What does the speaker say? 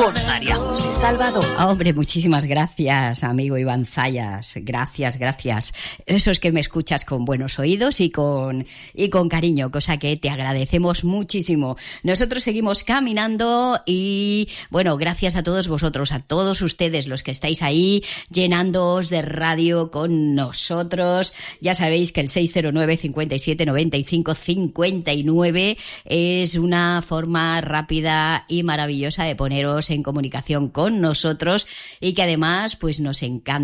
con María José Salvador. Hombre, muchísimas gracias, amigo Iván Zayas. Gracias. Eso es que me escuchas con buenos oídos y con cariño, cosa que te agradecemos muchísimo. Nosotros seguimos caminando y, bueno, gracias a todos vosotros, a todos ustedes, los que estáis ahí llenándoos de radio con nosotros. Ya sabéis que el 609 57 95 59 es una forma rápida y maravillosa de poneros en comunicación con nosotros y que además pues nos encanta